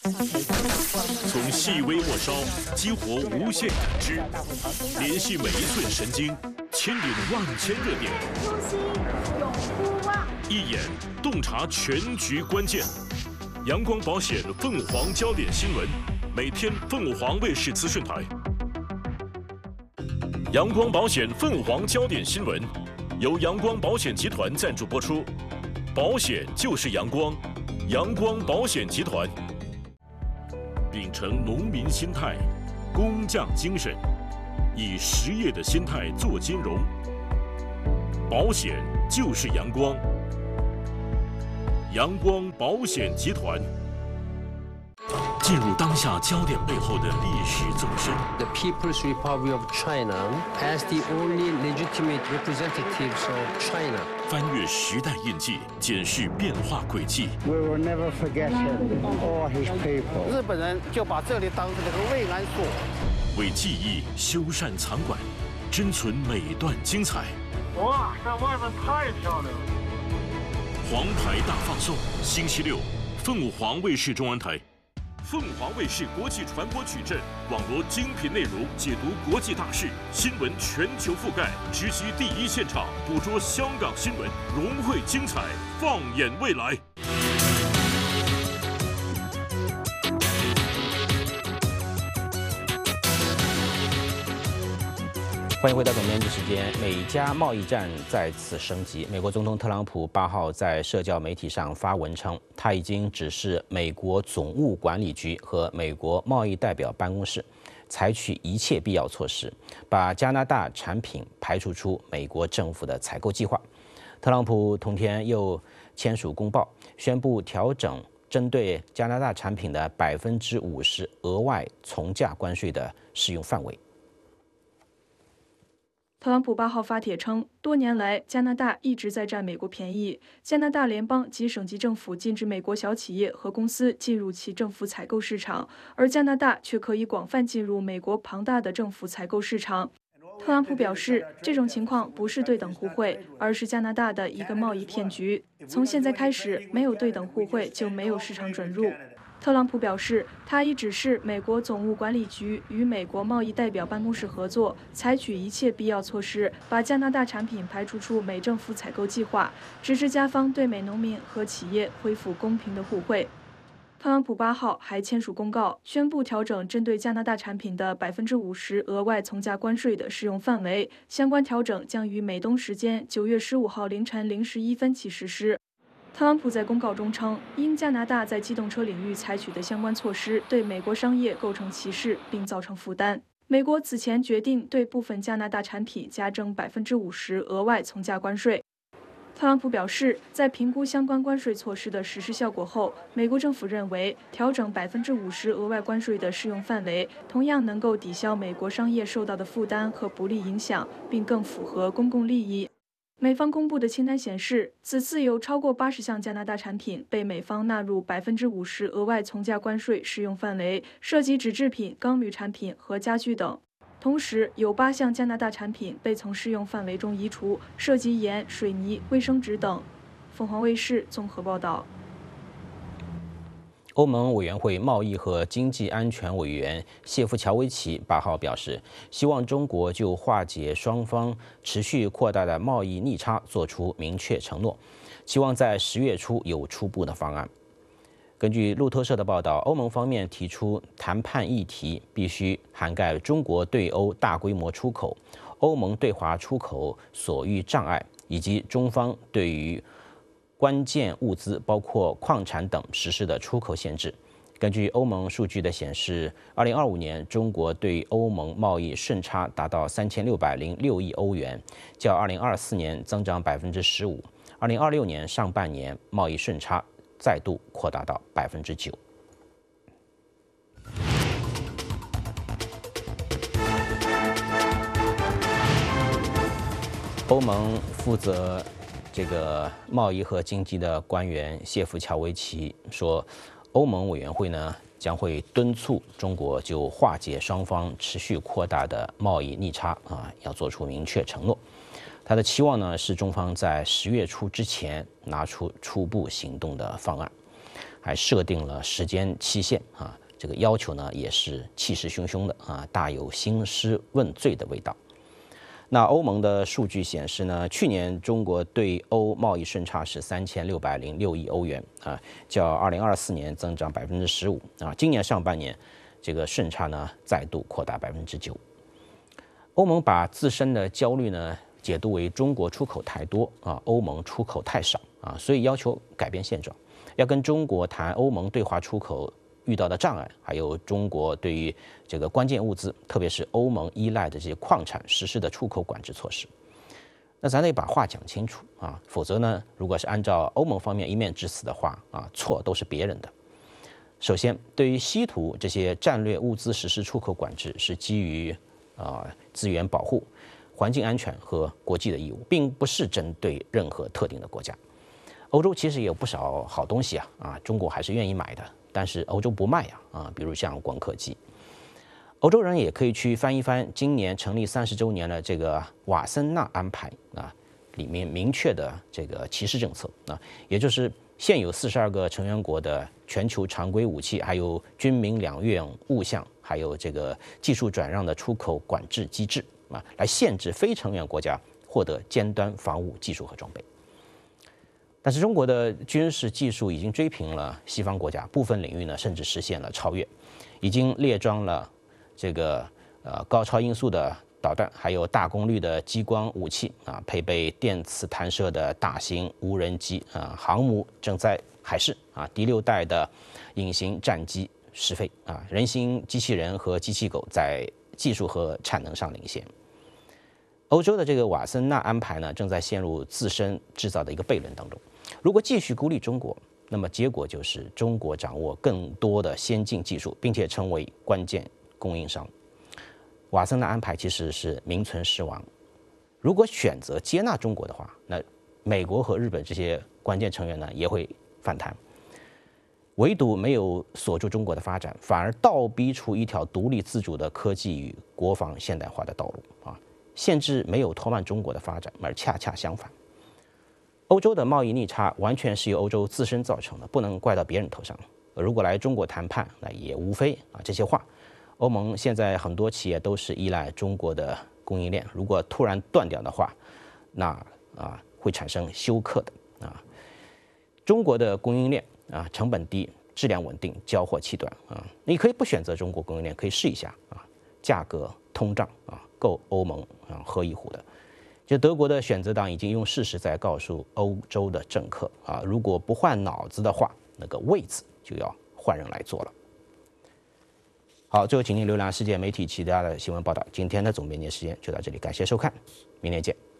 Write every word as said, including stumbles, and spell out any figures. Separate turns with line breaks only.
从细微末梢激活无限感知，联系每一寸神经，牵引万千热点。
初心永不忘。
一眼洞察全局关键。阳光保险凤凰焦点新闻，每天凤凰卫视资讯台。阳光保险凤凰焦点新闻由阳光保险集团赞助播出，保险就是阳光，阳光保险集团。秉承农民心态，工匠精神，以实业的心态做金融。保险就是阳光，阳光保险集团。进入当下焦点背后的历史纵深。
The People's Republic of China as the only legitimate representatives of China.
翻越时代印记，检视变化轨迹。
We will never forget him or his people.
日本人就把这里当成了个慰安所。
为记忆修缮藏馆，珍存每段精彩。
哇，这外面太漂亮了！
黄牌大放送，星期六，凤凰卫视中文台。凤凰卫视国际传播矩阵，网罗精品内容，解读国际大事，新闻全球覆盖，直击第一现场，捕捉香港新闻，融汇精彩，放眼未来。
欢迎回到总编辑时间。美加贸易战再次升级。美国总统特朗普八号在社交媒体上发文称，他已经指示美国总务管理局和美国贸易代表办公室采取一切必要措施，把加拿大产品排除出美国政府的采购计划。特朗普同天又签署公报，宣布调整针对加拿大产品的百分之五十额外从价关税的适用范围。
特朗普八号发帖称，多年来加拿大一直在占美国便宜。加拿大联邦及省级政府禁止美国小企业和公司进入其政府采购市场，而加拿大却可以广泛进入美国庞大的政府采购市场。特朗普表示，这种情况不是对等互惠，而是加拿大的一个贸易骗局。从现在开始，没有对等互惠就没有市场准入。特朗普表示，他已指示美国总务管理局与美国贸易代表办公室合作，采取一切必要措施，把加拿大产品排除出美政府采购计划，支持加方对美农民和企业恢复公平的互惠。特朗普八号还签署公告，宣布调整针对加拿大产品的百分之五十额外从价关税的适用范围，相关调整将于美东时间九月十五号凌晨零时一分起实施。特朗普在公告中称，因加拿大在机动车领域采取的相关措施对美国商业构成歧视，并造成负担。美国此前决定对部分加拿大产品加征百分之五十额外从价关税。特朗普表示，在评估相关关税措施的实施效果后，美国政府认为调整百分之五十额外关税的适用范围，同样能够抵消美国商业受到的负担和不利影响，并更符合公共利益。美方公布的清单显示，此次有超过八十项加拿大产品被美方纳入百分之五十额外从价关税适用范围，涉及纸制品、钢铝产品和家居等。同时，有八项加拿大产品被从适用范围中移除，涉及盐、水泥、卫生纸等。凤凰卫视综合报道。
欧盟委员会贸易和经济安全委员谢夫乔维奇八号表示，希望中国就化解双方持续扩大的贸易逆差作出明确承诺，期望在十月初有初步的方案。根据路透社的报道，欧盟方面提出谈判议题必须涵盖中国对欧大规模出口、欧盟对华出口所遇障碍，以及中方对于关键物资包括矿产等实施的出口限制。根据欧盟数据的显示，二零二五年中国对欧盟贸易顺差达到三千六百零六亿欧元，较二零二四年增长百分之十五。二零二六年上半年贸易顺差再度扩大到百分之九。欧盟负责这个贸易和经济的官员谢夫乔维奇说，欧盟委员会呢将会敦促中国就化解双方持续扩大的贸易逆差啊，要做出明确承诺。他的期望呢是中方在十月初之前拿出初步行动的方案。 还设定了时间期限啊，这个要求呢也是气势汹汹的啊，大有兴师问罪的味道。那欧盟的数据显示呢，去年中国对欧贸易顺差是三千六百零六亿欧元啊，较二零二四年增长百分之十五啊。今年上半年，这个顺差呢再度扩大百分之九。欧盟把自身的焦虑呢解读为中国出口太多啊，欧盟出口太少啊，所以要求改变现状，要跟中国谈欧盟对华出口遇到的障碍，还有中国对于这个关键物资，特别是欧盟依赖的这些矿产实施的出口管制措施。那咱得把话讲清楚啊，否则呢，如果是按照欧盟方面一面之词的话啊，错都是别人的。首先，对于稀土这些战略物资实施出口管制，是基于啊资源保护、环境安全和国际的义务，并不是针对任何特定的国家。欧洲其实也有不少好东西啊，啊，中国还是愿意买的。但是欧洲不卖呀，啊，比如像光刻机，欧洲人也可以去翻一翻今年成立三十周年的这个瓦森纳安排啊，里面明确的这个歧视政策啊，也就是现有四十二个成员国的全球常规武器，还有军民两用物项，还有这个技术转让的出口管制机制啊，来限制非成员国家获得尖端防务技术和装备。但是中国的军事技术已经追平了西方国家，部分领域呢甚至实现了超越，已经列装了这个呃高超音速的导弹，还有大功率的激光武器啊，配备电磁弹射的大型无人机啊，航母正在海试啊，第六代的隐形战机试飞啊，人形机器人和机器狗在技术和产能上领先。欧洲的这个瓦森纳安排呢，正在陷入自身制造的一个悖论当中。如果继续孤立中国，那么结果就是中国掌握更多的先进技术，并且成为关键供应商。瓦森纳安排其实是名存实亡。如果选择接纳中国的话，那美国和日本这些关键成员呢也会反弹。唯独没有锁住中国的发展，反而倒逼出一条独立自主的科技与国防现代化的道路啊！限制没有拖慢中国的发展，而恰恰相反。欧洲的贸易逆差完全是由欧洲自身造成的，不能怪到别人头上。如果来中国谈判，那也无非啊这些话。欧盟现在很多企业都是依赖中国的供应链，如果突然断掉的话，那啊会产生休克的啊。中国的供应链啊成本低、质量稳定、交货期短啊，你可以不选择中国供应链，可以试一下啊，价格通胀啊够欧盟啊喝一壶的。就德国的选择党已经用事实在告诉欧洲的政客啊，如果不换脑子的话，那个位子就要换人来做了。好，最后请您浏览世界媒体其他的新闻报道。今天的总编辑时间就到这里，感谢收看，明天见。